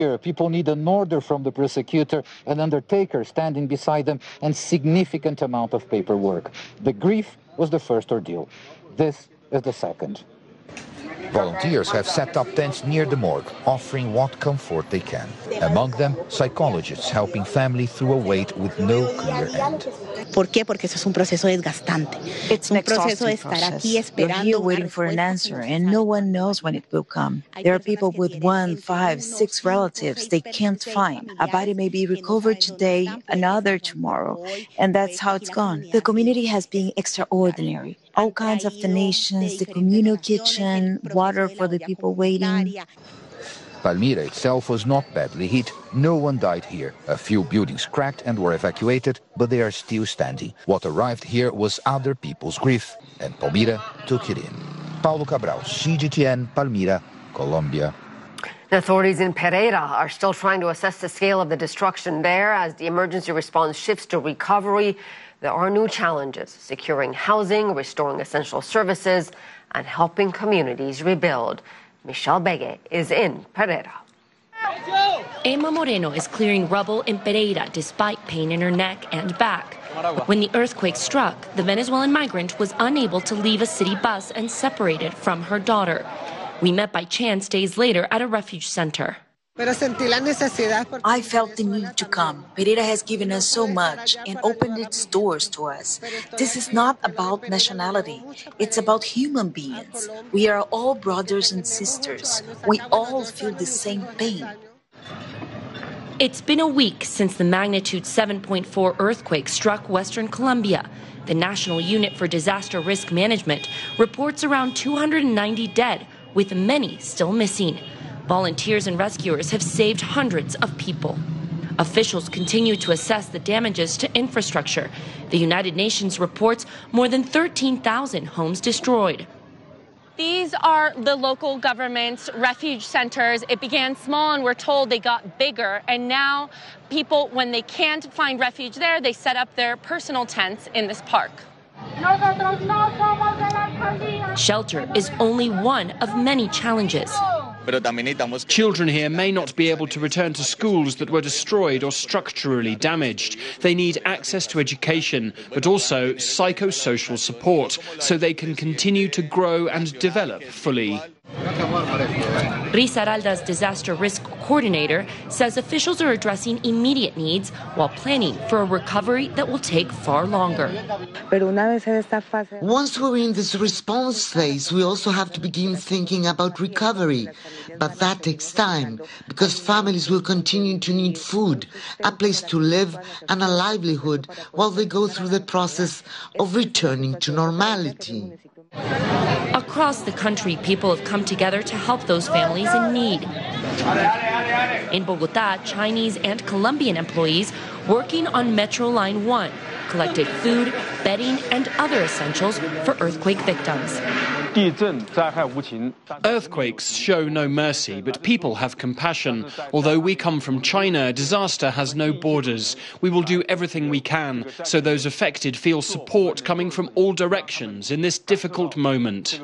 Here, people need an order from the prosecutor, an undertaker standing beside them, and significant amount of paperwork. The grief was the first ordeal. This is the second. Volunteers have set up tents near the morgue, offering what comfort they can. Among them, psychologists helping family through a wait with no clear end. ¿Por qué? Porque eso es un proceso desgastante. It's an exhausting process. You're here waiting for an answer, and no one knows when it will come. There are people with 1, 5, 6 relatives they can't find. A body may be recovered today, another tomorrow, and that's how it's gone. The community has been extraordinary. All kinds of donations, the communal kitchen, water for the people waiting. Palmira itself was not badly hit. No one died here. A few buildings cracked and were evacuated, but they are still standing. What arrived here was other people's grief, and Palmira took it in. Paulo Cabral, CGTN, Palmira, Colombia. The authorities in Pereira are still trying to assess the scale of the destruction there as the emergency response shifts to recovery. There are new challenges: securing housing, restoring essential services, and helping communities rebuild. Michelle Begue is in Pereira. Emma Moreno is clearing rubble in Pereira despite pain in her neck and back. When the earthquake struck, the Venezuelan migrant was unable to leave a city bus and separated from her daughter. We met by chance days later at a refuge center. I felt the need to come. Pereira has given us so much and opened its doors to us. This is not about nationality. It's about human beings. We are all brothers and sisters. We all feel the same pain. It's been a week since the magnitude 7.4 earthquake struck Western Colombia. The National Unit for Disaster Risk Management reports around 290 dead, with many still missing. Volunteers and rescuers have saved hundreds of people. Officials continue to assess the damages to infrastructure. The United Nations reports more than 13,000 homes destroyed. These are the local government's refuge centers. It began small and we're told they got bigger. And now people, when they can't find refuge there, they set up their personal tents in this park. Shelter is only one of many challenges. Children here may not be able to return to schools that were destroyed or structurally damaged. They need access to education, but also psychosocial support, so they can continue to grow and develop fully. Risaralda's disaster risk coordinator says officials are addressing immediate needs while planning for a recovery that will take far longer. Once we're in this response phase, we also have to begin thinking about recovery. But that takes time, because families will continue to need food, a place to live, and a livelihood while they go through the process of returning to normality. Across the country, people have come together to help those families in need. In Bogota, Chinese and Colombian employees working on Metro Line 1 collected food, bedding, and other essentials for earthquake victims. Earthquakes show no mercy, but people have compassion. Although we come from China, disaster has no borders. We will do everything we can so those affected feel support coming from all directions in this difficult moment.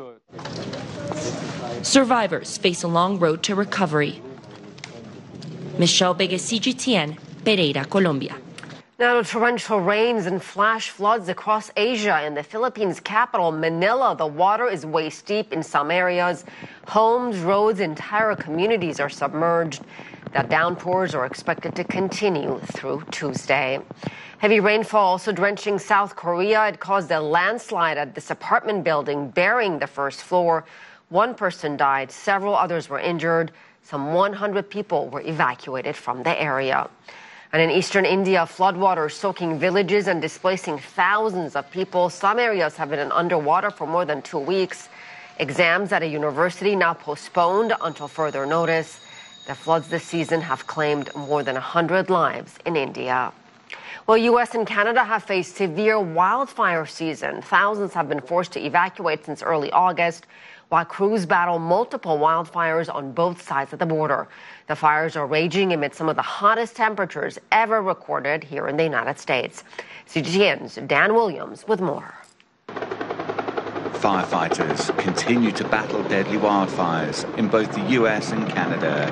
Survivors face a long road to recovery. Michelle Begue, CGTN, Pereira, Colombia. Now, torrential rains and flash floods across Asia. In the Philippines' capital, Manila, the water is waist-deep in some areas. Homes, roads, entire communities are submerged. The downpours are expected to continue through Tuesday. Heavy rainfall also drenching South Korea. It caused a landslide at this apartment building, burying the first floor. One person died, several others were injured. Some 100 people were evacuated from the area. And in eastern India, floodwaters soaking villages and displacing thousands of people. Some areas have been underwater for more than 2 weeks. Exams at a university now postponed until further notice. The floods this season have claimed more than 100 lives in India. Well, U.S. and Canada have faced severe wildfire season. Thousands have been forced to evacuate since early August, while crews battle multiple wildfires on both sides of the border. The fires are raging amid some of the hottest temperatures ever recorded here in the United States. CGTN's Dan Williams with more. Firefighters continue to battle deadly wildfires in both the U.S. and Canada.